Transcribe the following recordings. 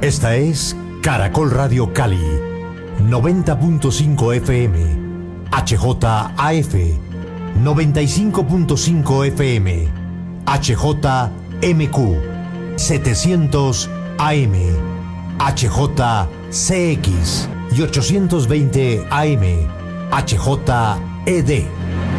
Esta es Caracol Radio Cali, 90.5 FM, HJAF, 95.5 FM, HJMQ, 700 AM, HJCX y 820 AM, HJED.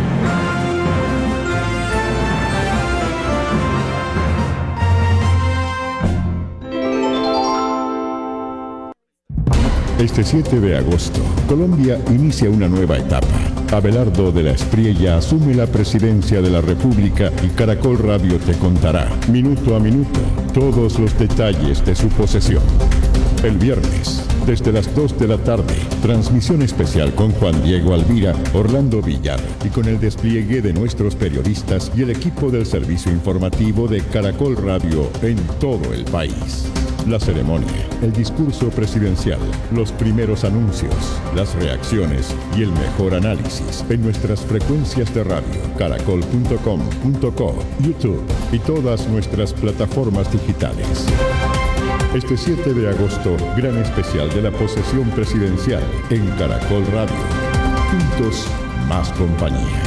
Este 7 de agosto, Colombia inicia una nueva etapa. Abelardo de la Espriella asume la presidencia de la República y Caracol Radio te contará, minuto a minuto, todos los detalles de su posesión. El viernes, desde las 2 de la tarde, transmisión especial con Juan Diego Alvira, Orlando Villar y con el despliegue de nuestros periodistas y el equipo del servicio informativo de Caracol Radio en todo el país. La ceremonia, el discurso presidencial, los primeros anuncios, las reacciones y el mejor análisis en nuestras frecuencias de radio, caracol.com.co, YouTube y todas nuestras plataformas digitales. Este 7 de agosto, gran especial de la posesión presidencial en Caracol Radio. Juntos, más compañía.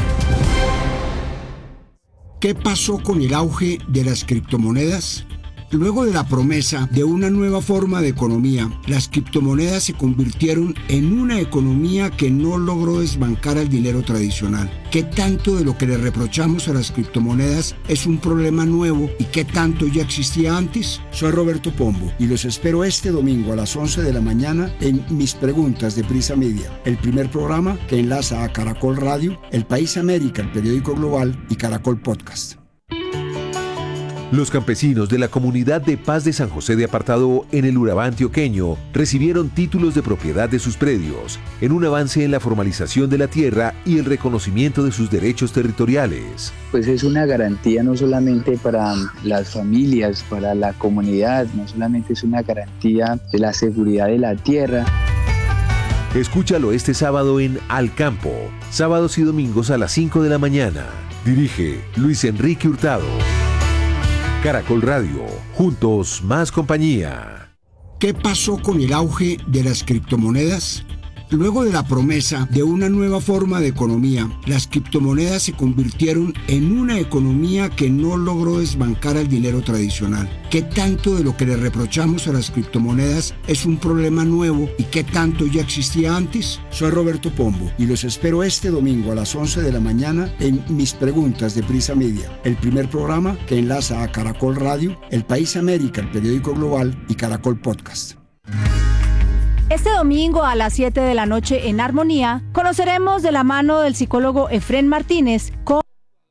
¿Qué pasó con el auge de las criptomonedas? Luego de la promesa de una nueva forma de economía, las criptomonedas se convirtieron en una economía que no logró desbancar al dinero tradicional. ¿Qué tanto de lo que le reprochamos a las criptomonedas es un problema nuevo y qué tanto ya existía antes? Soy Roberto Pombo y los espero este domingo a las 11 de la mañana en Mis Preguntas de Prisa Media, el primer programa que enlaza a Caracol Radio, El País América, el periódico global y Caracol Podcast. Los campesinos de la comunidad de Paz de San José de Apartadó en el Urabá antioqueño recibieron títulos de propiedad de sus predios, en un avance en la formalización de la tierra y el reconocimiento de sus derechos territoriales. Pues es una garantía no solamente para las familias, para la comunidad, no solamente es una garantía de la seguridad de la tierra. Escúchalo este sábado en Al Campo, sábados y domingos a las 5 de la mañana. Dirige Luis Enrique Hurtado. Caracol Radio, juntos más compañía. ¿Qué pasó con el auge de las criptomonedas? Luego de la promesa de una nueva forma de economía, las criptomonedas se convirtieron en una economía que no logró desbancar al dinero tradicional. ¿Qué tanto de lo que le reprochamos a las criptomonedas es un problema nuevo y qué tanto ya existía antes? Soy Roberto Pombo y los espero este domingo a las 11 de la mañana en Mis Preguntas de Prisa Media, el primer programa que enlaza a Caracol Radio, El País América, el periódico global y Caracol Podcast. Este domingo a las 7 de la noche en Armonía, conoceremos de la mano del psicólogo Efrén Martínez cómo...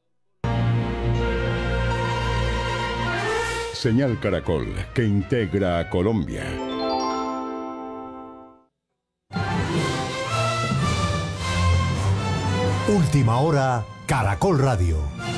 Señal Caracol, que integra a Colombia. Última hora, Caracol Radio.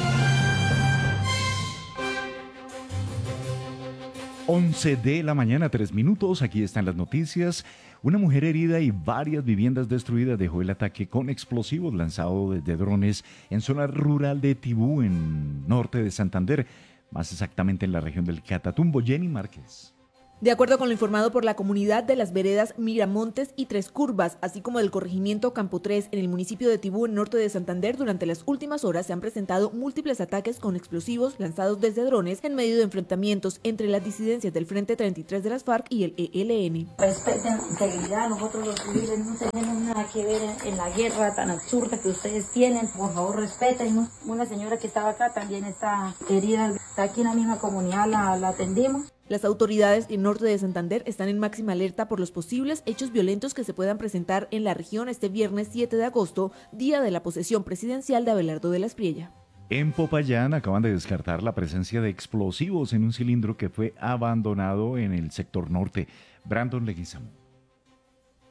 11 de la mañana, 3 minutos. Aquí están las noticias. Una mujer herida y varias viviendas destruidas dejó el ataque con explosivos lanzado desde drones en zona rural de Tibú, en norte de Santander, más exactamente en la región del Catatumbo. Jenny Márquez. De acuerdo con lo informado por la comunidad de las veredas Miramontes y Tres Curvas, así como del corregimiento Campo 3 en el municipio de Tibú, en norte de Santander, durante las últimas horas se han presentado múltiples ataques con explosivos lanzados desde drones en medio de enfrentamientos entre las disidencias del Frente 33 de las FARC y el ELN. Respeten integridad, nosotros los civiles no tenemos nada que ver en la guerra tan absurda que ustedes tienen, por favor respétennos. Una señora que estaba acá también está herida, está aquí en la misma comunidad, la atendimos. Las autoridades en norte de Santander están en máxima alerta por los posibles hechos violentos que se puedan presentar en la región este viernes 7 de agosto, día de la posesión presidencial de Abelardo de la Espriella. En Popayán acaban de descartar la presencia de explosivos en un cilindro que fue abandonado en el sector norte. Brandon Leguizamo.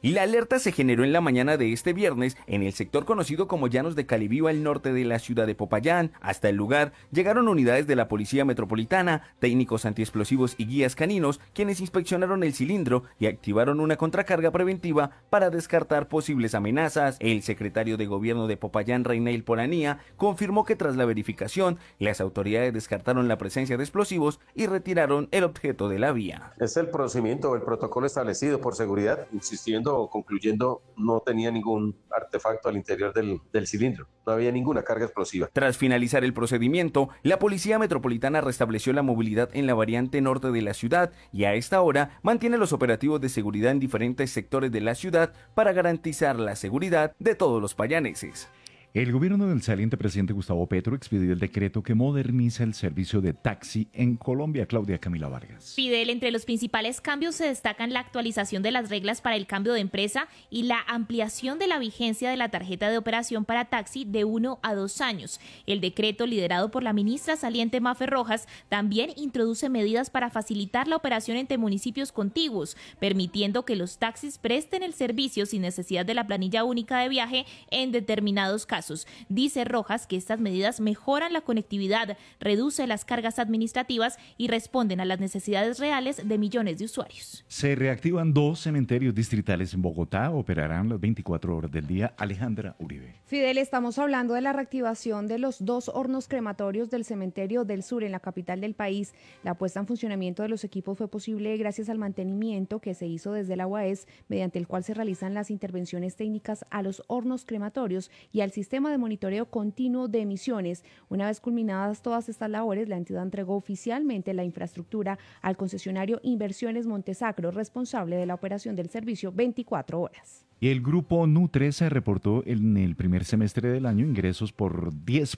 Y la alerta se generó en la mañana de este viernes en el sector conocido como Llanos de Calibío, al norte de la ciudad de Popayán. Hasta el lugar llegaron unidades de la Policía Metropolitana, técnicos antiexplosivos y guías caninos, quienes inspeccionaron el cilindro y activaron una contracarga preventiva para descartar posibles amenazas. El secretario de Gobierno de Popayán, Reinel Poranía, confirmó que tras la verificación, las autoridades descartaron la presencia de explosivos y retiraron el objeto de la vía. Es el procedimiento, el protocolo establecido por seguridad, insistiendo o concluyendo, no tenía ningún artefacto al interior del cilindro, no había ninguna carga explosiva. Tras finalizar el procedimiento, la Policía Metropolitana restableció la movilidad en la variante norte de la ciudad y a esta hora mantiene los operativos de seguridad en diferentes sectores de la ciudad para garantizar la seguridad de todos los payaneses. El gobierno del saliente presidente Gustavo Petro expidió el decreto que moderniza el servicio de taxi en Colombia. Claudia Camila Vargas. Fidel, entre los principales cambios se destacan la actualización de las reglas para el cambio de empresa y la ampliación de la vigencia de la tarjeta de operación para taxi de 1 a 2 años. El decreto, liderado por la ministra saliente Mafe Rojas, también introduce medidas para facilitar la operación entre municipios contiguos, permitiendo que los taxis presten el servicio sin necesidad de la planilla única de viaje en determinados casos. Dice Rojas que estas medidas mejoran la conectividad, reducen las cargas administrativas y responden a las necesidades reales de millones de usuarios. Se reactivan 2 cementerios distritales en Bogotá, operarán las 24 horas del día. Alejandra Uribe. Fidel, estamos hablando de la reactivación de los 2 hornos crematorios del Cementerio del Sur en la capital del país. La puesta en funcionamiento de los equipos fue posible gracias al mantenimiento que se hizo desde la UAES, mediante el cual se realizan las intervenciones técnicas a los hornos crematorios y al sistema de monitoreo continuo de emisiones. Una vez culminadas todas estas labores, la entidad entregó oficialmente la infraestructura al concesionario Inversiones Montesacro, responsable de la operación del servicio 24 horas. Y el grupo Nu13 reportó en el primer semestre del año ingresos por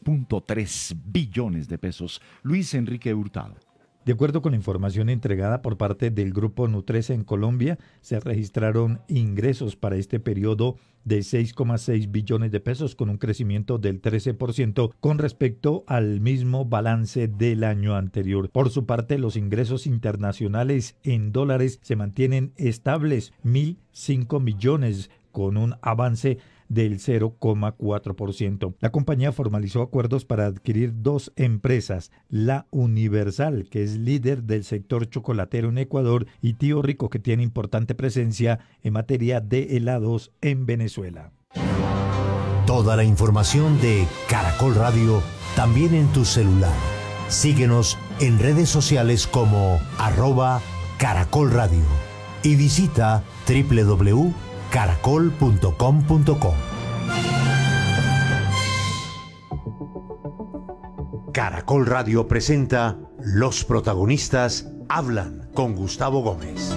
10.3 billones de pesos. Luis Enrique Hurtado. De acuerdo con la información entregada por parte del Grupo Nu13 en Colombia, se registraron ingresos para este periodo de 6,6 billones de pesos, con un crecimiento del 13% con respecto al mismo balance del año anterior. Por su parte, los ingresos internacionales en dólares se mantienen estables, 1.005 millones, con un avance del 0,4%. La compañía formalizó acuerdos para adquirir 2 empresas, La Universal, que es líder del sector chocolatero en Ecuador, y Tío Rico, que tiene importante presencia en materia de helados en Venezuela. Toda la información de Caracol Radio también en tu celular. Síguenos en redes sociales como @Caracol Radio y visita www.caracol.com.co. Caracol Radio presenta Los protagonistas hablan con Gustavo Gómez.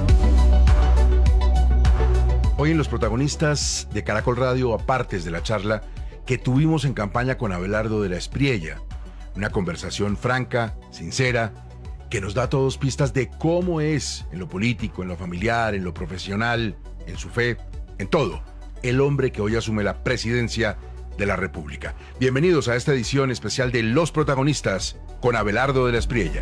Hoy en Los protagonistas de Caracol Radio, apartes de la charla que tuvimos en campaña con Abelardo de la Espriella, una conversación franca, sincera, que nos da a todos pistas de cómo es en lo político, en lo familiar, en lo profesional, en su fe, en todo, el hombre que hoy asume la presidencia de la República. Bienvenidos a esta edición especial de Los protagonistas con Abelardo de la Espriella.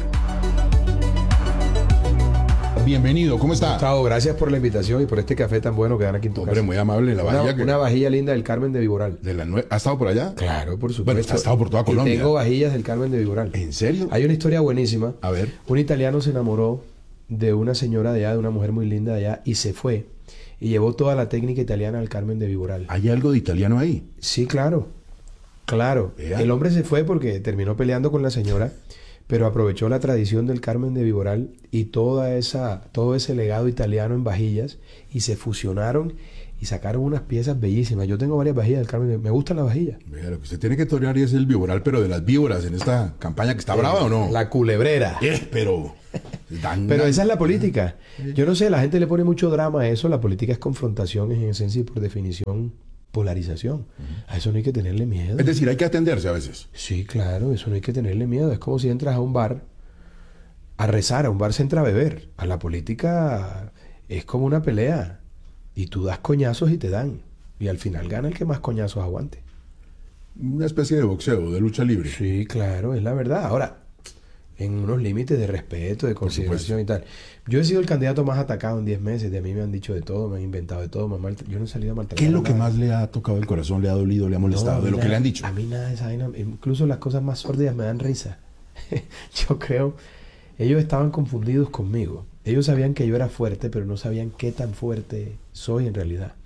Bienvenido, ¿cómo está? Gustavo, gracias por la invitación y por este café tan bueno que dan aquí en tu casa. Hombre, muy amable. La vajilla una vajilla linda del Carmen de Viboral. ¿Ha estado por allá? Claro, por supuesto. Bueno, ha estado por toda Colombia. Y tengo vajillas del Carmen de Viboral. ¿En serio? Hay una historia buenísima. A ver. Un italiano se enamoró de una señora de allá, de una mujer muy linda de allá, y se fue. Y llevó toda la técnica italiana al Carmen de Viboral. ¿Hay algo de italiano ahí? Sí, claro. Claro. Vea. El hombre se fue porque terminó peleando con la señora, pero aprovechó la tradición del Carmen de Viboral y todo ese legado italiano en vajillas, y se fusionaron y sacaron unas piezas bellísimas. Yo tengo varias vajillas del Carmen. Me gustan las vajillas. Vea, lo que usted tiene que torear es el Viboral, pero de las víboras en esta campaña que está brava, ¿o no? La culebrera. Pero esa es la política. Yo no sé, la gente le pone mucho drama a eso. La política es confrontación, en esencia y por definición polarización. A eso no hay que tenerle miedo. Es decir, hay que atenderse a veces. Sí, claro, eso no hay que tenerle miedo. Es como si entras a un bar a rezar, a un bar se entra a beber. A la política es como una pelea. Y tú das coñazos y te dan. Y al final gana el que más coñazos aguante. Una especie de boxeo, de lucha libre. Sí, claro, es la verdad. Ahora, en unos límites de respeto, de consideración y tal. Yo he sido el candidato más atacado en 10 meses, de mí me han dicho de todo, me han inventado de todo, yo no he salido a maltratar. ¿Qué es lo que más le ha tocado el corazón, le ha dolido, le ha molestado, de lo que le han dicho? A mí nada de esa vaina, incluso las cosas más sórdidas me dan risa. Yo creo, ellos estaban confundidos conmigo. Ellos sabían que yo era fuerte, pero no sabían qué tan fuerte soy en realidad.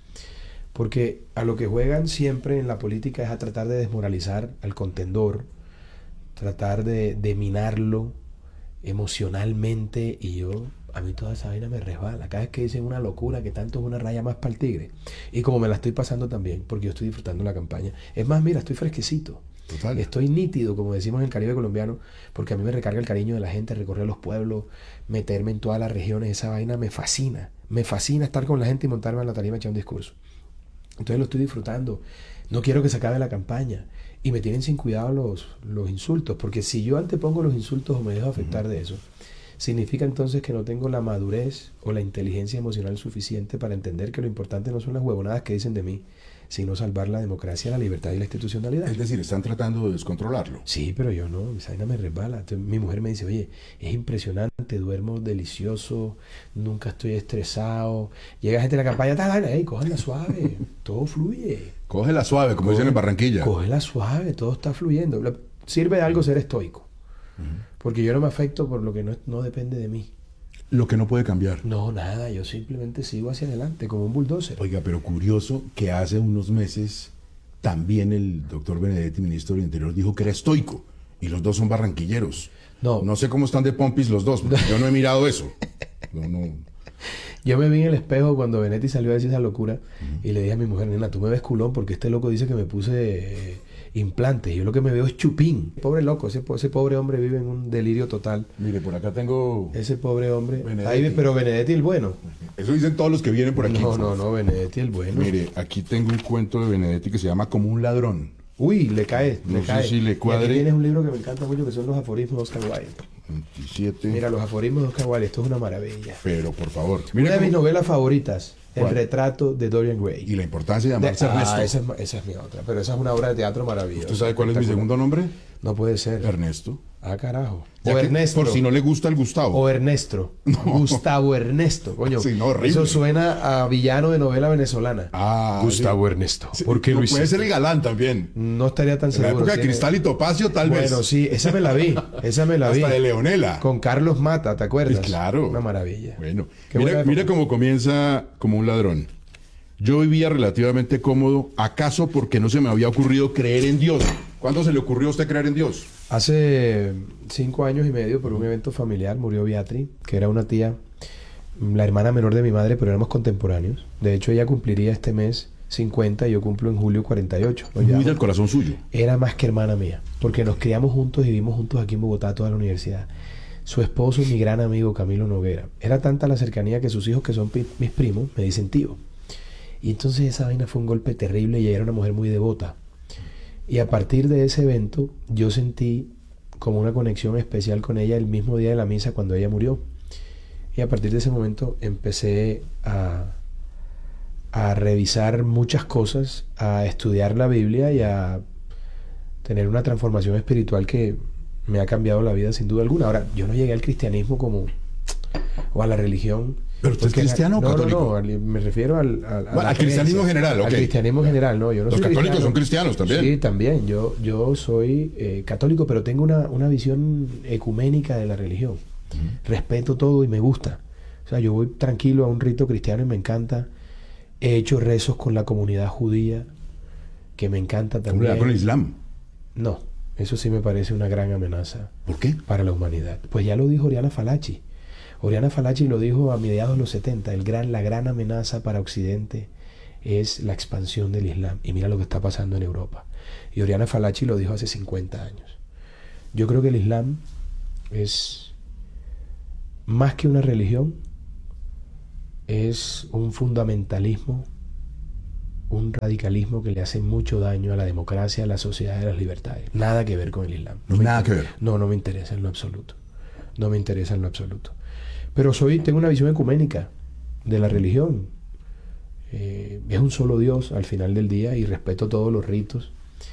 Porque a lo que juegan siempre en la política es a tratar de desmoralizar al contendor, tratar de minarlo emocionalmente, y a mí toda esa vaina me resbala. Cada vez que dicen una locura, que tanto es una raya más para el tigre. Y como me la estoy pasando también, porque yo estoy disfrutando la campaña. Es más, mira, estoy fresquecito. Total. Estoy nítido, como decimos en el Caribe colombiano, porque a mí me recarga el cariño de la gente, recorrer los pueblos, meterme en todas las regiones. Esa vaina me fascina. Me fascina estar con la gente y montarme en la tarima y echar un discurso. Entonces lo estoy disfrutando. No quiero que se acabe la campaña. Y me tienen sin cuidado los insultos, porque si yo antepongo los insultos o me dejo afectar de eso, significa entonces que no tengo la madurez o la inteligencia emocional suficiente para entender que lo importante no son las huevonadas que dicen de mí, sino salvar la democracia, la libertad y la institucionalidad. Es decir, están tratando de descontrolarlo. Sí, pero yo no, esa vaina me resbala. Entonces, mi mujer me dice, oye, es impresionante, duermo delicioso, nunca estoy estresado. Llega gente a la campaña, cójanla suave, todo fluye. Cógela suave, como dicen en Barranquilla. Cógela suave, todo está fluyendo. Sirve de algo ser estoico, porque yo no me afecto por lo que no depende de mí. Lo que no puede cambiar. No, nada, yo simplemente sigo hacia adelante como un bulldozer. Oiga, pero curioso que hace unos meses también el doctor Benedetti, ministro del Interior, dijo que era estoico, y los dos son barranquilleros. No sé cómo están de pompis los dos, porque yo no he mirado eso. No. Yo me vi en el espejo cuando Benedetti salió a decir esa locura, y le dije a mi mujer, nena, tú me ves culón porque este loco dice que me puse implantes. Yo lo que me veo es chupín. Pobre loco, ese pobre hombre vive en un delirio total. Mire, por acá tengo... Ese pobre hombre. Ahí, pero Benedetti el bueno. Eso dicen todos los que vienen por aquí. No, Benedetti el bueno. Mire, aquí tengo un cuento de Benedetti que se llama Como un ladrón. Uy, le cae. No sé si le cuadre. Y aquí tienes un libro que me encanta mucho, que son los aforismos de Oscar Wilde. 27. Mira, los aforismos de Oscar Wilde, esto es una maravilla. Pero, por favor. Una de mis novelas favoritas, El retrato de Dorian Gray. Y la importancia de llamarse Ernesto. Esa es mi otra, pero esa es una obra de teatro maravillosa. ¿Usted sabe cuál es mi segundo nombre? No puede ser. Ernesto. Ah, carajo. O Ernesto. Por si no le gusta el Gustavo. O Ernesto. No. Gustavo Ernesto. Coño, sí, no, horrible. Eso suena a villano de novela venezolana. Gustavo sí. Ernesto. Sí, ¿Por qué lo hiciste? Puede ser el galán también. No estaría tan seguro. En la época de Cristal y Topacio, tal vez. Bueno, sí, esa me la vi. Hasta de Leonela. Con Carlos Mata, ¿te acuerdas? Sí, claro. Una maravilla. Bueno, mira cómo comienza Como un ladrón. Yo vivía relativamente cómodo, acaso porque no se me había ocurrido creer en Dios. ¿Cuándo se le ocurrió a usted creer en Dios? Hace 5 años y medio, por un evento familiar, murió Beatriz, que era una tía, la hermana menor de mi madre, pero éramos contemporáneos. De hecho, ella cumpliría este mes 50 y yo cumplo en julio 48. Muy del corazón suyo. Era más que hermana mía, porque nos criamos juntos y vivimos juntos aquí en Bogotá toda la universidad. Su esposo, mi gran amigo Camilo Noguera. Era tanta la cercanía que sus hijos, que son mis primos, me dicen tío. Y entonces esa vaina fue un golpe terrible y ella era una mujer muy devota. Y a partir de ese evento yo sentí como una conexión especial con ella el mismo día de la misa cuando ella murió. Y a partir de ese momento empecé a revisar muchas cosas, a estudiar la Biblia y a tener una transformación espiritual que me ha cambiado la vida sin duda alguna. Ahora, yo no llegué al cristianismo o a la religión. ¿Pero usted es cristiano o católico? No, me refiero al cristianismo general, Al cristianismo general, no. Yo no Los soy católicos cristiano. son cristianos también. Sí, también. Yo soy católico, pero tengo una visión ecuménica de la religión. Respeto todo y me gusta. O sea, yo voy tranquilo a un rito cristiano y me encanta. He hecho rezos con la comunidad judía, que me encanta también. ¿Con el Islam? No, eso sí me parece una gran amenaza. ¿Por qué? Para la humanidad. Pues ya lo dijo Oriana Fallaci. Oriana Fallaci lo dijo a mediados de los 70. La gran amenaza para Occidente es la expansión del Islam. Y mira lo que está pasando en Europa. Y Oriana Fallaci lo dijo hace 50 años. Yo creo que el Islam es más que una religión, es un fundamentalismo, un radicalismo que le hace mucho daño a la democracia, a la sociedad y a las libertades. Nada que ver con el Islam. Nada que ver. No me interesa en lo absoluto. No me interesa en lo absoluto. Pero tengo una visión ecuménica de la religión. Es un solo Dios al final del día y respeto todos los ritos.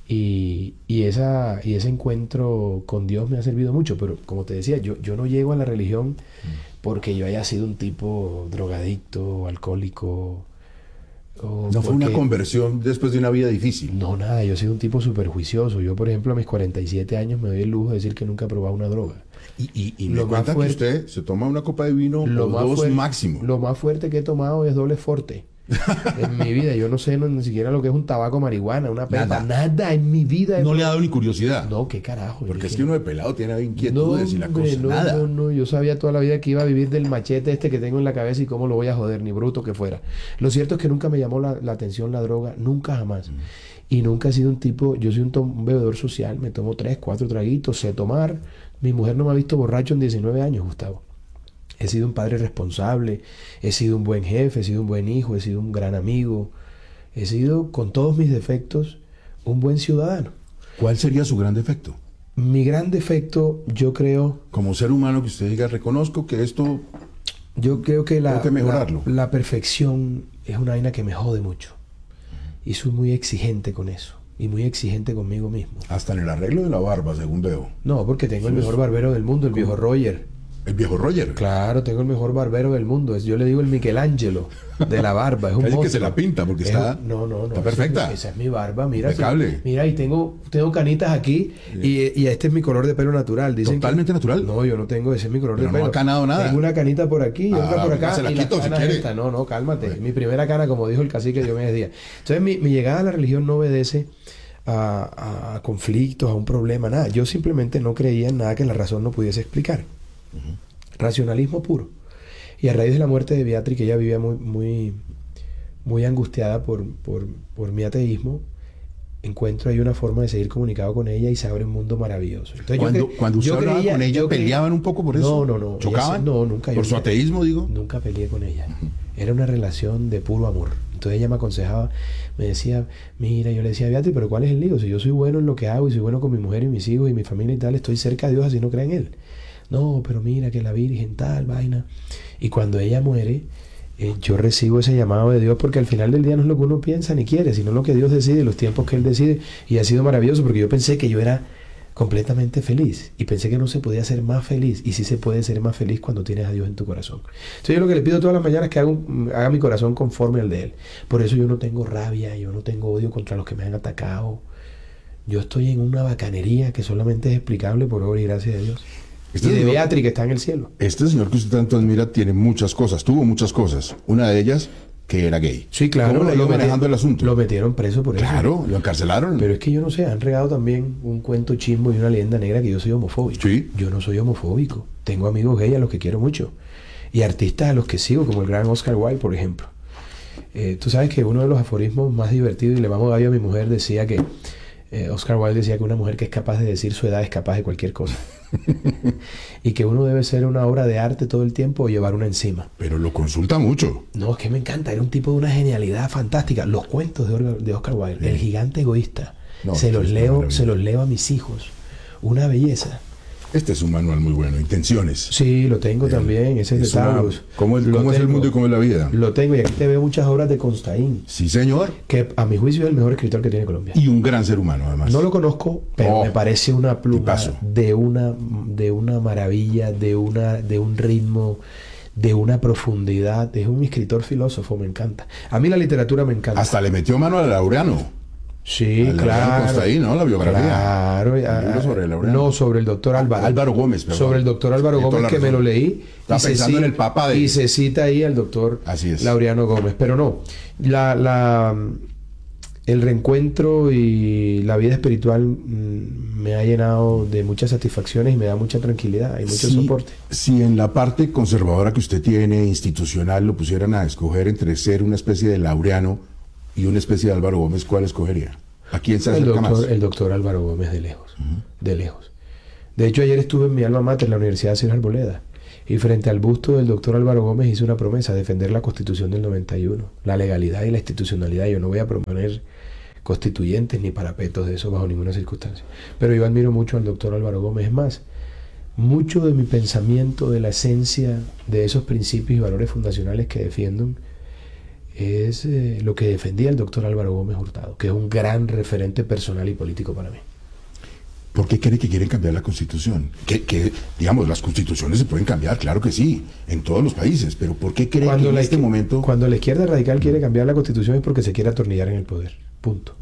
Y ese encuentro con Dios me ha servido mucho, pero como te decía, yo no llego a la religión porque yo haya sido un tipo drogadicto, alcohólico. No fue una conversión después de una vida difícil. No, nada, yo he sido un tipo súper juicioso. Yo, por ejemplo, a mis 47 años me doy el lujo de decir que nunca he probado una droga. Y me cuenta que usted se toma una copa de vino o dos máximo. Lo más fuerte que he tomado es doble forte. En mi vida, yo no sé ni siquiera lo que es un tabaco, marihuana, una pepa, nada en mi vida. No le ha dado ni curiosidad. No, qué carajo. Porque es que uno de pelado tiene inquietudes y la cosa, nada. No, yo sabía toda la vida que iba a vivir del machete este que tengo en la cabeza y cómo lo voy a joder, ni bruto que fuera. Lo cierto es que nunca me llamó la atención la droga, nunca jamás. Y nunca he sido un tipo, yo soy un bebedor social, me tomo 3, 4 traguitos, sé tomar. Mi mujer no me ha visto borracho en 19 años, Gustavo. He sido un padre responsable, he sido un buen jefe, he sido un buen hijo, he sido un gran amigo, he sido, con todos mis defectos, un buen ciudadano. ¿Cuál sería su gran defecto? Mi gran defecto, yo creo... Como ser humano que usted diga, reconozco que esto... Yo creo que tengo que mejorarlo. La perfección es una vaina que me jode mucho. Y soy muy exigente con eso. Y muy exigente conmigo mismo. Hasta en el arreglo de la barba, según veo. No, porque tengo el mejor barbero del mundo, el viejo Roger. ¿El viejo Roger? Claro, tengo el mejor barbero del mundo. Yo le digo el Michelangelo de la barba. Es un monstruo. Que se la pinta porque está... No. Está perfecta. Esa es mi barba, mira. Impecable. Mira, y tengo canitas aquí y este es mi color de pelo natural. Dicen ¿Totalmente natural? No, yo no tengo, ese es mi color de pelo. No ha canado nada. Tengo una canita por aquí y otra por acá. Se la quito si quiere. No, cálmate. Bueno. Mi primera cana, como dijo el cacique Diomedes Díaz. Entonces, mi llegada a la religión no obedece a conflictos, a un problema, nada. Yo simplemente no creía en nada que la razón no pudiese explicar. Racionalismo puro. Y a raíz de la muerte de Beatriz, que ella vivía muy angustiada por mi ateísmo, encuentro ahí una forma de seguir comunicado con ella y se abre un mundo maravilloso. Entonces, cuando usted hablaba con ella, ¿peleaban un poco por eso? No. ¿Chocaban? No, nunca. ¿Por su ateísmo, digo? Nunca peleé con ella. Era una relación de puro amor. Entonces ella me aconsejaba, me decía, mira, yo le decía, Beatriz, pero ¿cuál es el lío? Si yo soy bueno en lo que hago y soy bueno con mi mujer y mis hijos y mi familia y tal, estoy cerca de Dios, así no creo en Él. No, pero mira que la Virgen tal, vaina. Y cuando ella muere, yo recibo ese llamado de Dios, porque al final del día no es lo que uno piensa ni quiere, sino lo que Dios decide, los tiempos que Él decide. Y ha sido maravilloso, porque yo pensé que yo era completamente feliz y pensé que no se podía ser más feliz, y sí se puede ser más feliz cuando tienes a Dios en tu corazón. Entonces yo lo que le pido todas las mañanas es que haga mi corazón conforme al de Él. Por eso yo no tengo rabia, yo no tengo odio contra los que me han atacado. Yo estoy en una bacanería que solamente es explicable por obra y gracia de Dios. Y de Beatriz, que está en el cielo. Este señor que usted tanto admira tiene muchas cosas, tuvo muchas cosas. Una de ellas, que era gay. Sí, claro. ¿Cómo le iba manejando el asunto? Lo metieron preso por eso. Claro, lo encarcelaron. Pero es que yo no sé, han regado también un cuento chismo y una leyenda negra que yo soy homofóbico. Sí. Yo no soy homofóbico. Tengo amigos gays a los que quiero mucho. Y artistas a los que sigo, como el gran Oscar Wilde, por ejemplo. Tú sabes que uno de los aforismos más divertidos, y le vamos a dar a mi mujer, decía que... Oscar Wilde decía que una mujer que es capaz de decir su edad es capaz de cualquier cosa. Y que uno debe ser una obra de arte todo el tiempo o llevar una encima. Pero lo consulta mucho. No, es que me encanta. Era un tipo de una genialidad fantástica. Los cuentos de Oscar Wilde, El gigante egoísta, se los leo a mis hijos. Una belleza. Este es un manual muy bueno, Intenciones. Sí, lo tengo también, ese es de Taurus. ¿Cómo es el mundo y cómo es la vida? Lo tengo, y aquí te veo muchas obras de Constaín. Sí, señor. Que a mi juicio es el mejor escritor que tiene Colombia. Y un gran ser humano, además. No lo conozco, pero me parece una pluma de una maravilla, de un ritmo, de una profundidad. Es un escritor filósofo, me encanta. A mí la literatura me encanta. Hasta le metió mano al Laureano. Sí, claro. Constaín, ¿no? La biografía. Claro. Sobre el Laureano. No, sobre el doctor Álvaro. Álvaro Gómez, perdón. Sobre el doctor Álvaro Gómez, que me lo leí. Estaba pensando en el Papa de... Y se cita ahí al doctor Laureano Gómez. Pero no, el reencuentro y la vida espiritual me ha llenado de muchas satisfacciones y me da mucha tranquilidad y mucho soporte. Si en la parte conservadora que usted tiene, institucional, lo pusieran a escoger entre ser una especie de Laureano y una especie de Álvaro Gómez, ¿cuál escogería? ¿A quién se acerca más? El doctor Álvaro Gómez, de lejos. De lejos. De hecho, ayer estuve en mi alma mater, en la Universidad Ciro Arboleda, y frente al busto del doctor Álvaro Gómez hice una promesa: defender la Constitución del 91, la legalidad y la institucionalidad. Yo no voy a proponer constituyentes ni parapetos de eso bajo ninguna circunstancia. Pero yo admiro mucho al doctor Álvaro Gómez. Es más, mucho de mi pensamiento, de la esencia de esos principios y valores fundacionales que defiendo, es lo que defendía el doctor Álvaro Gómez Hurtado, que es un gran referente personal y político para mí. ¿Por qué cree que quieren cambiar la Constitución? Que digamos, las constituciones se pueden cambiar, claro que sí, en todos los países, pero ¿por qué cree que en este momento... Cuando la izquierda radical quiere cambiar la Constitución es porque se quiere atornillar en el poder, punto.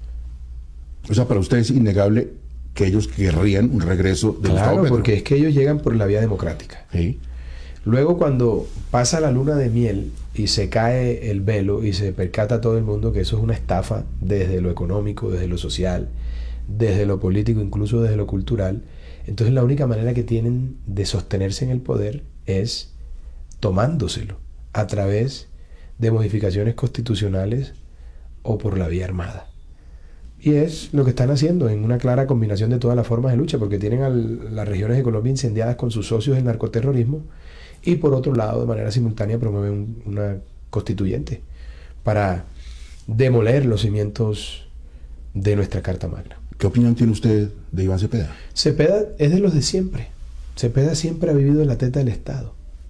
O sea, para usted es innegable que ellos querrían un regreso del Gustavo Petro. Claro, porque es que ellos llegan por la vía democrática. ¿Sí? Luego, cuando pasa la luna de miel y se cae el velo y se percata todo el mundo que eso es una estafa desde lo económico, desde lo social, desde lo político, incluso desde lo cultural, entonces la única manera que tienen de sostenerse en el poder es tomándoselo a través de modificaciones constitucionales o por la vía armada. Y es lo que están haciendo en una clara combinación de todas las formas de lucha, porque tienen a las regiones de Colombia incendiadas con sus socios del narcoterrorismo y por otro lado, de manera simultánea, promueven una constituyente para demoler los cimientos de nuestra Carta Magna. ¿Qué opinión tiene usted de Iván Cepeda? Cepeda es de los de siempre. Cepeda siempre ha vivido en la teta del Estado.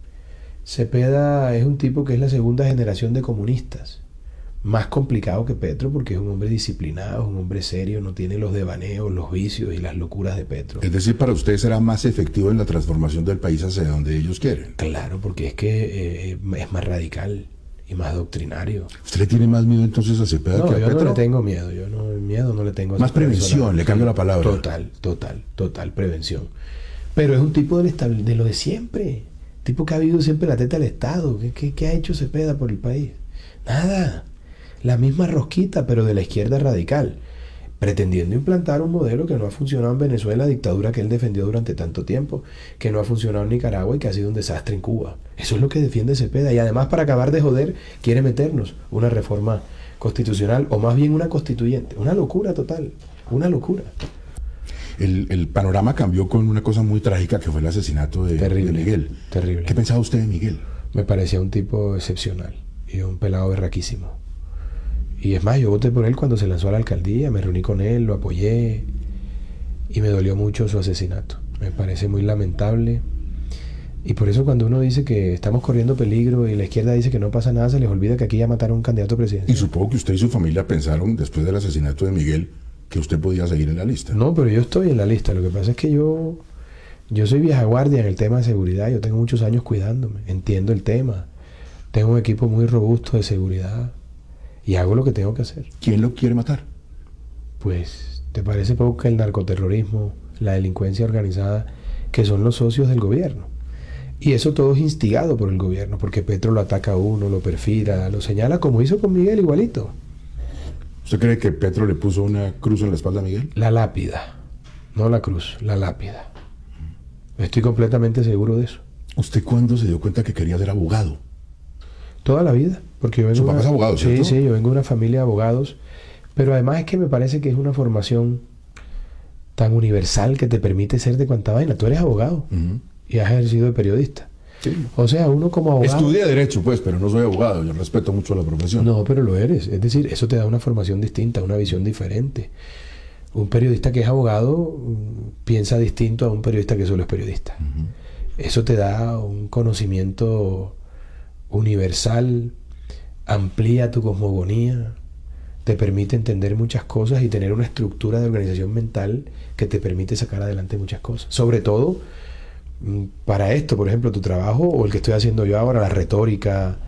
Cepeda es un tipo que es la segunda generación de comunistas. Más complicado que Petro porque es un hombre disciplinado, es un hombre serio, no tiene los devaneos, los vicios y las locuras de Petro. Es decir, para usted será más efectivo en la transformación del país hacia donde ellos quieren. Claro, porque es que es más radical y más doctrinario. ¿Usted le tiene más miedo entonces a Cepeda que a Petro? No, yo no le tengo miedo. Yo no, miedo no le tengo a más prevención, le cambio la palabra. Total prevención. Pero es un tipo de lo de siempre. Tipo que ha vivido siempre la teta del Estado. ¿Qué ha hecho Cepeda por el país? Nada. La misma rosquita, pero de la izquierda radical, pretendiendo implantar un modelo que no ha funcionado en Venezuela, dictadura que él defendió durante tanto tiempo, que no ha funcionado en Nicaragua y que ha sido un desastre en Cuba. Eso es lo que defiende Cepeda. Y además, para acabar de joder, quiere meternos una reforma constitucional, o más bien una constituyente. Una locura total, una locura. El panorama cambió con una cosa muy trágica, que fue el asesinato de Miguel. Terrible. ¿Qué pensaba usted de Miguel? Me parecía un tipo excepcional y un pelado berraquísimo. Y es más, yo voté por él cuando se lanzó a la alcaldía, me reuní con él, lo apoyé y me dolió mucho su asesinato. Me parece muy lamentable. Y por eso cuando uno dice que estamos corriendo peligro y la izquierda dice que no pasa nada, se les olvida que aquí ya mataron a un candidato presidencial. Y supongo que usted y su familia pensaron, después del asesinato de Miguel, que usted podía seguir en la lista. No, pero yo estoy en la lista. Lo que pasa es que yo soy vieja guardia en el tema de seguridad. Yo tengo muchos años cuidándome, entiendo el tema. Tengo un equipo muy robusto de seguridad. Y hago lo que tengo que hacer. ¿Quién lo quiere matar? Pues, ¿te parece poco que el narcoterrorismo, la delincuencia organizada, que son los socios del gobierno? Y eso todo es instigado por el gobierno, porque Petro lo ataca a uno, lo perfila, lo señala, como hizo con Miguel igualito. ¿Usted cree que Petro le puso una cruz en la espalda a Miguel? La lápida, no la cruz, la lápida. Estoy completamente seguro de eso. ¿Usted cuándo se dio cuenta que quería ser abogado? Toda la vida, porque yo vengo Su papá es abogado, ¿cierto? Sí, yo vengo de una familia de abogados, pero además es que me parece que es una formación tan universal que te permite ser de cuanta vaina. Tú eres abogado y has ejercido de periodista. Sí. O sea, uno como abogado... Estudié Derecho, pues, pero no soy abogado. Yo respeto mucho la profesión. No, pero lo eres. Es decir, eso te da una formación distinta, una visión diferente. Un periodista que es abogado piensa distinto a un periodista que solo es periodista. Eso te da un conocimiento universal, amplía tu cosmogonía, te permite entender muchas cosas y tener una estructura de organización mental que te permite sacar adelante muchas cosas. Sobre todo para esto, por ejemplo, tu trabajo o el que estoy haciendo yo ahora, la retórica,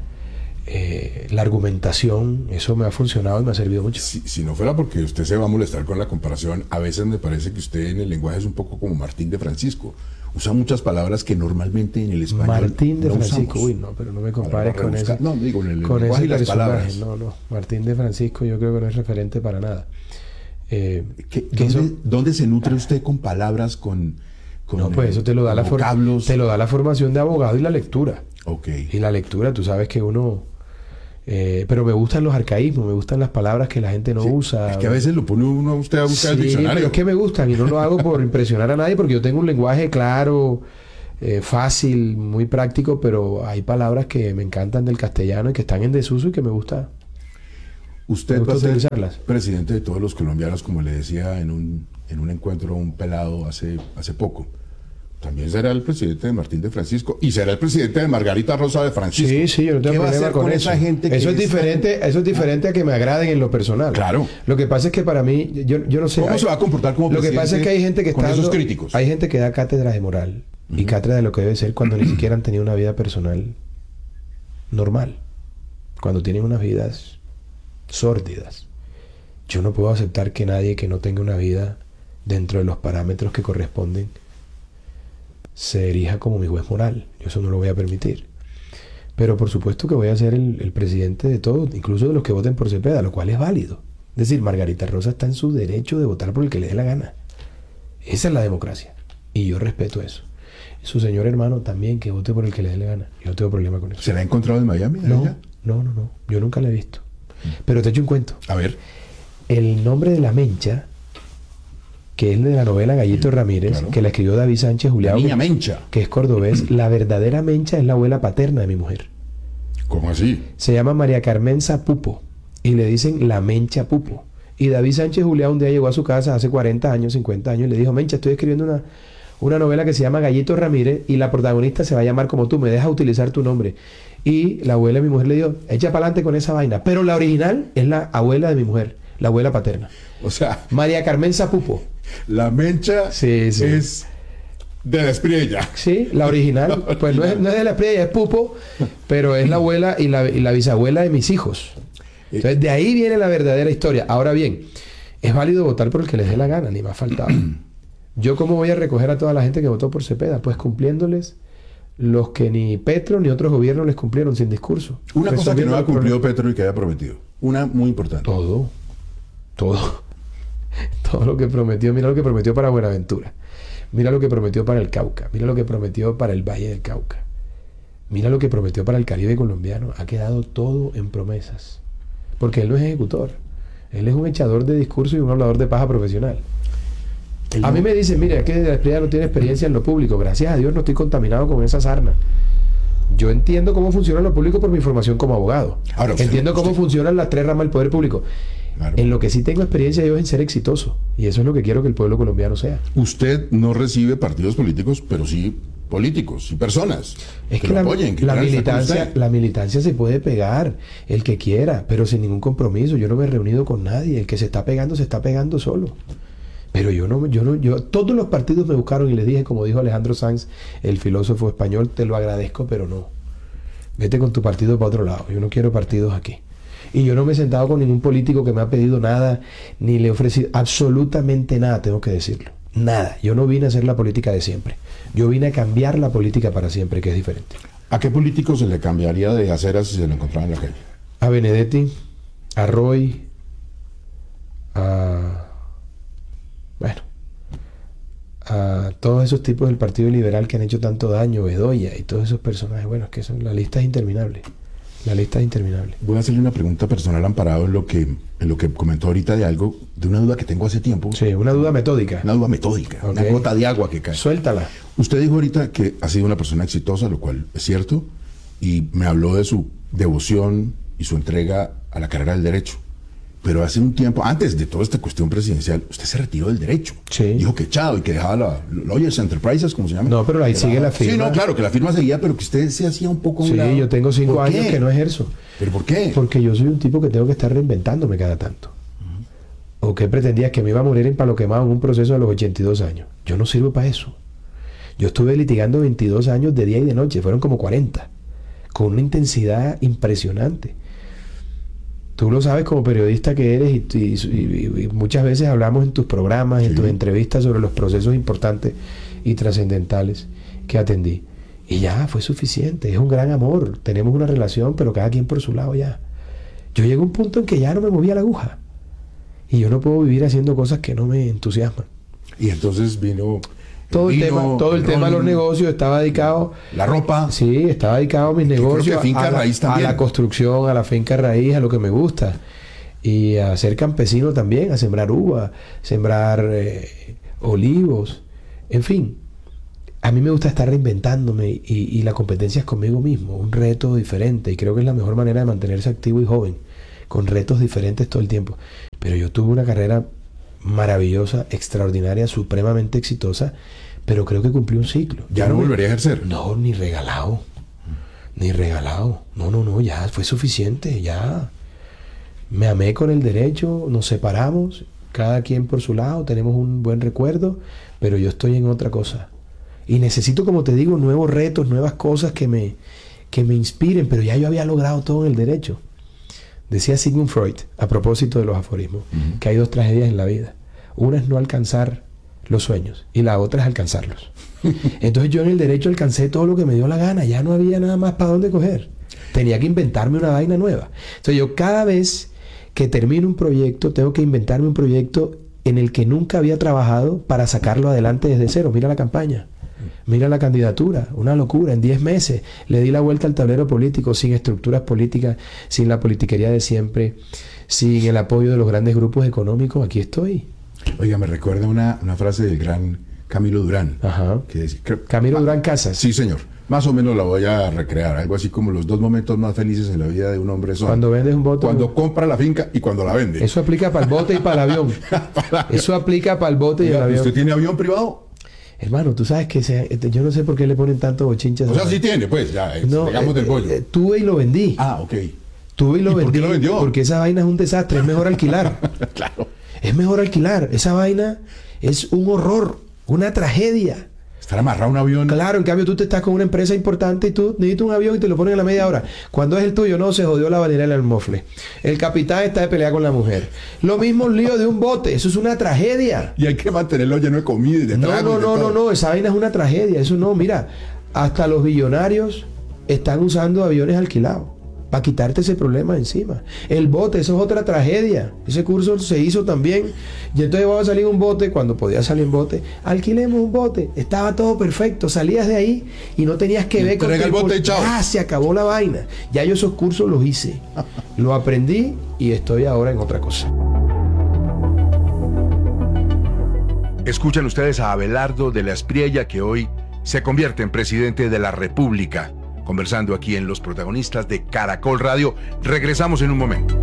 la argumentación, eso me ha funcionado y me ha servido mucho. Si no fuera porque usted se va a molestar con la comparación, a veces me parece que usted en el lenguaje es un poco como Martín de Francisco. Usa muchas palabras que normalmente en el español Martín de no Francisco, usamos. uy, no, pero no me compares con ese. No, digo, en el con lenguaje y las personaje. palabras. No, Martín de Francisco yo creo que no es referente para nada. ¿Dónde se nutre usted con palabras, con no, pues eso te lo da te lo da la formación de abogado y la lectura. Okay. Y la lectura, tú sabes que uno... pero me gustan los arcaísmos, me gustan las palabras que la gente no usa. Es que a veces lo pone uno a usted a buscar el diccionario. Pero es que me gustan y no lo hago por impresionar a nadie porque yo tengo un lenguaje claro, fácil, muy práctico, pero hay palabras que me encantan del castellano y que están en desuso y que me gusta. Usted va a ser presidente de todos los colombianos, como le decía en un encuentro un pelado hace poco. también será el presidente de Martín de Francisco y será el presidente de Margarita Rosa de Francisco. Sí, yo no tengo problema con eso. Esa gente eso es diferente a que me agraden en lo personal. Claro. Lo que pasa es que para mí, yo no sé. ¿Cómo se va a comportar como presidente? Lo que pasa es que hay gente que con esos críticos. Hay gente que da cátedra de moral y cátedra de lo que debe ser cuando ni siquiera han tenido una vida personal normal. Cuando tienen unas vidas sórdidas. Yo no puedo aceptar que nadie que no tenga una vida dentro de los parámetros que corresponden se erija como mi juez moral. Yo eso no lo voy a permitir. Pero por supuesto que voy a ser el presidente de todos, incluso de los que voten por Cepeda, lo cual es válido. Es decir, Margarita Rosa está en su derecho de votar por el que le dé la gana. Esa es la democracia. Y yo respeto eso. Su señor hermano también, que vote por el que le dé la gana. Yo no tengo problema con eso. ¿Se la ha encontrado en Miami? No. Yo nunca la he visto. Pero te echo un cuento. A ver. El nombre de la Mencha, que es de la novela Gallito Ramírez, claro, que la escribió David Sánchez Julián. Niña Mencha. Que es cordobés. La verdadera Mencha es la abuela paterna de mi mujer. ¿Cómo así? Se llama María Carmenza Pupo. Y le dicen la Mencha Pupo. Y David Sánchez Julián un día llegó a su casa hace 40 años, 50 años, y le dijo: Mencha, estoy escribiendo una novela que se llama Gallito Ramírez y la protagonista se va a llamar como tú, ¿me dejas utilizar tu nombre? Y la abuela de mi mujer le dijo: echa para adelante con esa vaina. Pero la original es la abuela de mi mujer, la abuela paterna. O sea, María Carmenza Pupo. La Mencha es de la Espriella. Sí, la original. Pues no es de la Espriella, es Pupo, pero es la abuela y la bisabuela de mis hijos. Entonces, de ahí viene la verdadera historia. Ahora bien, es válido votar por el que les dé la gana, ni más faltaba. ¿Yo cómo voy a recoger a toda la gente que votó por Cepeda? Pues cumpliéndoles los que ni Petro ni otros gobiernos les cumplieron, sin discurso. Una cosa que no ha cumplido Petro y que haya prometido. Una muy importante. Todo lo que prometió. Mira lo que prometió para Buenaventura. Mira lo que prometió para el Cauca. Mira lo que prometió para el Valle del Cauca. Mira lo que prometió para el Caribe colombiano. Ha quedado todo en promesas. Porque él no es ejecutor. Él es un echador de discurso y un hablador de paja profesional. A mí me dicen: mira, es que la Espriella no tiene experiencia en lo público. Gracias a Dios no estoy contaminado con esa sarna. Yo entiendo cómo funciona lo público por mi formación como abogado. Ahora, entiendo cómo funcionan las tres ramas del poder público. Claro. En lo que sí tengo experiencia yo es en ser exitoso. Y eso es lo que quiero que el pueblo colombiano sea. Usted no recibe partidos políticos, pero sí políticos y personas es que la militancia se puede pegar el que quiera, pero sin ningún compromiso. Yo no me he reunido con nadie. El que se está pegando solo. Pero yo todos los partidos me buscaron y les dije, como dijo Alejandro Sanz, el filósofo español: te lo agradezco, pero no. Vete con tu partido para otro lado. Yo no quiero partidos aquí. Y yo no me he sentado con ningún político que me ha pedido nada, ni le he ofrecido absolutamente nada, tengo que decirlo. Nada. Yo no vine a hacer la política de siempre. Yo vine a cambiar la política para siempre, que es diferente. ¿A qué político se le cambiaría de acera si se lo encontraba en la calle? A Benedetti, a Roy, a todos esos tipos del Partido Liberal que han hecho tanto daño, Bedoya y todos esos personajes. Bueno, es que la lista es interminable. La lista es interminable. Voy a hacerle una pregunta personal amparado en lo que comentó ahorita de una duda que tengo hace tiempo. Sí, una duda metódica. Una duda metódica, okay. Una gota de agua que cae. Suéltala. Usted dijo ahorita que ha sido una persona exitosa, lo cual es cierto, y me habló de su devoción y su entrega a la carrera del derecho. Pero hace un tiempo, antes de toda esta cuestión presidencial, usted se retiró del derecho. Sí. Dijo que echado y que dejaba la Lawyers Enterprises, como se llama. No, pero ahí sigue la firma. Sí, no, claro, que la firma seguía, pero que usted se hacía un poco... Sí, yo tengo 5 años que no ejerzo. ¿Pero por qué? Porque yo soy un tipo que tengo que estar reinventándome cada tanto. ¿O qué pretendías? Que me iba a morir en palo quemado en un proceso a los 82 años. Yo no sirvo para eso. Yo estuve litigando 22 años de día y de noche, fueron como 40, con una intensidad impresionante. Tú lo sabes como periodista que eres y muchas veces hablamos en tus programas, en tus entrevistas sobre los procesos importantes y trascendentales que atendí. Y ya, fue suficiente, es un gran amor, tenemos una relación, pero cada quien por su lado ya. Yo llegué a un punto en que ya no me movía la aguja. Y yo no puedo vivir haciendo cosas que no me entusiasman. Y entonces vino... Todo el tema de los negocios estaba dedicado... La ropa. Sí, estaba dedicado a mis negocios, a la construcción, a la finca raíz, a lo que me gusta. Y a ser campesino también, a sembrar uva, sembrar olivos. En fin, a mí me gusta estar reinventándome y la competencia es conmigo mismo, un reto diferente. Y creo que es la mejor manera de mantenerse activo y joven, con retos diferentes todo el tiempo. Pero yo tuve una carrera maravillosa, extraordinaria, supremamente exitosa, pero creo que cumplí un ciclo. ¿Ya no volvería a ejercer? No, ni regalado. Ni regalado. No, ya fue suficiente, ya. Me amé con el derecho, nos separamos, cada quien por su lado, tenemos un buen recuerdo, pero yo estoy en otra cosa. Y necesito, como te digo, nuevos retos, nuevas cosas que me inspiren, pero ya yo había logrado todo en el derecho. Decía Sigmund Freud, a propósito de los aforismos, que hay 2 tragedias en la vida. Una es no alcanzar los sueños y la otra es alcanzarlos. Entonces yo en el derecho alcancé todo lo que me dio la gana, ya no había nada más para dónde coger. Tenía que inventarme una vaina nueva. Entonces yo cada vez que termino un proyecto, tengo que inventarme un proyecto en el que nunca había trabajado para sacarlo adelante desde cero. Mira la campaña, mira la candidatura, una locura. En 10 meses le di la vuelta al tablero político, sin estructuras políticas, sin la politiquería de siempre, sin el apoyo de los grandes grupos económicos. Aquí estoy. Oiga, me recuerda una frase del gran Camilo Durán. Ajá. Camilo Durán Casas. Sí, señor. Más o menos la voy a recrear. Algo así como los 2 momentos más felices en la vida de un hombre son: cuando vendes un bote, cuando compra la finca y cuando la vende. Eso aplica para el bote y para el avión. Eso aplica para el bote y el avión. ¿Usted tiene avión privado? Hermano, tú sabes que yo no sé por qué le ponen tanto bochinchas. O sea, sí tiene, pues, ya, digamos del bollo. Tuve y lo vendí. Ah, ok. Tuve y lo vendí. ¿Por qué lo vendió? Porque esa vaina es un desastre, es mejor alquilar. Claro. Es mejor alquilar. Esa vaina es un horror, una tragedia. Estar amarrado a un avión. Claro, en cambio tú te estás con una empresa importante y tú necesitas un avión y te lo ponen a la media hora. Cuando es el tuyo, no, se jodió la bañera del mofle. El capitán está de pelea con la mujer. Lo mismo el lío de un bote, eso es una tragedia. Y hay que mantenerlo lleno de comida y de tragos. No, esa vaina es una tragedia. Eso no, mira, hasta los billonarios están usando aviones alquilados para quitarte ese problema encima. El bote, eso es otra tragedia. Ese curso se hizo también. Y entonces va a salir un bote, cuando podía salir en bote, alquilemos un bote. Estaba todo perfecto. Salías de ahí y no tenías que ver con el bote y chao. Se acabó la vaina. Ya yo esos cursos los hice. Lo aprendí y estoy ahora en otra cosa. Escuchan ustedes a Abelardo de la Espriella, que hoy se convierte en presidente de la República, conversando aquí en Los Protagonistas de Caracol Radio. Regresamos en un momento.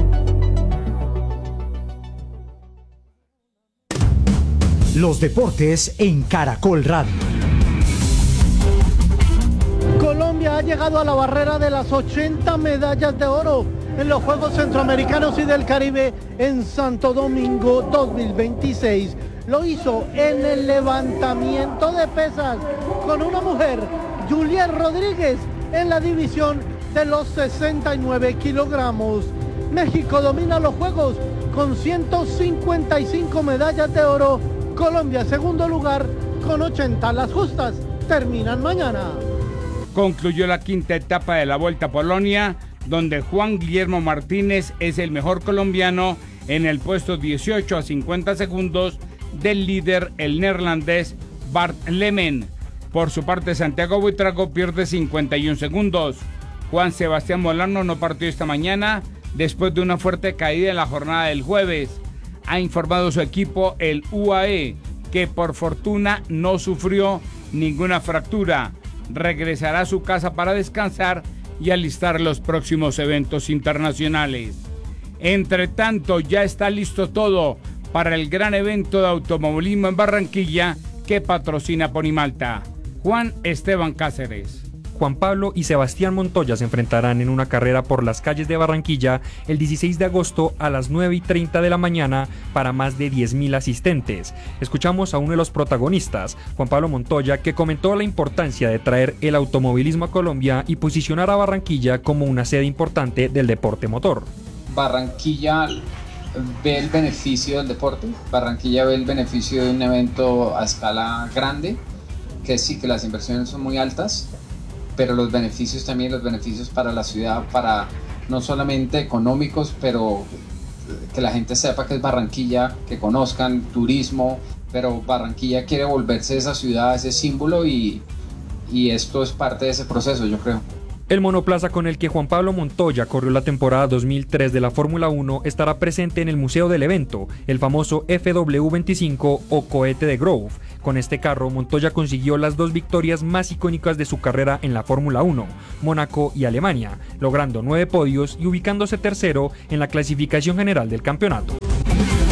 Los deportes en Caracol Radio. Colombia ha llegado a la barrera de las 80 medallas de oro en los Juegos Centroamericanos y del Caribe en Santo Domingo 2026. Lo hizo en el levantamiento de pesas con una mujer, Juliet Rodríguez, en la división de los 69 kilogramos. México domina los Juegos con 155 medallas de oro. Colombia, segundo lugar, con 80. Las justas terminan mañana. Concluyó la 5ª etapa de la Vuelta a Polonia, donde Juan Guillermo Martínez es el mejor colombiano en el puesto 18 a 50 segundos del líder, el neerlandés Bart Lemen. Por su parte, Santiago Buitrago pierde 51 segundos. Juan Sebastián Molano no partió esta mañana después de una fuerte caída en la jornada del jueves. Ha informado su equipo, el UAE, que por fortuna no sufrió ninguna fractura. Regresará a su casa para descansar y alistar los próximos eventos internacionales. Entre tanto, ya está listo todo para el gran evento de automovilismo en Barranquilla que patrocina Ponimalta. Juan Esteban Cáceres. Juan Pablo y Sebastián Montoya se enfrentarán en una carrera por las calles de Barranquilla el 16 de agosto a las 9:30 de la mañana para más de 10.000 asistentes. Escuchamos a uno de los protagonistas, Juan Pablo Montoya, que comentó la importancia de traer el automovilismo a Colombia y posicionar a Barranquilla como una sede importante del deporte motor. Barranquilla ve el beneficio del deporte, Barranquilla ve el beneficio de un evento a escala grande, que sí, que las inversiones son muy altas, pero los beneficios también, los beneficios para la ciudad, para no solamente económicos, pero que la gente sepa que es Barranquilla, que conozcan turismo, pero Barranquilla quiere volverse esa ciudad, ese símbolo, y esto es parte de ese proceso, yo creo. El monoplaza con el que Juan Pablo Montoya corrió la temporada 2003 de la Fórmula 1 estará presente en el museo del evento, el famoso FW25 o cohete de Grove. Con este carro, Montoya consiguió las 2 victorias más icónicas de su carrera en la Fórmula 1, Mónaco y Alemania, logrando 9 podios y ubicándose tercero en la clasificación general del campeonato.